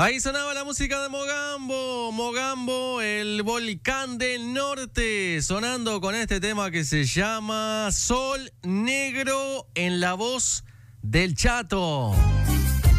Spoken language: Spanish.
Ahí sonaba la música de Mogambo, Mogambo, el volcán del norte, sonando con este tema que se llama Sol Negro en la voz del Chato.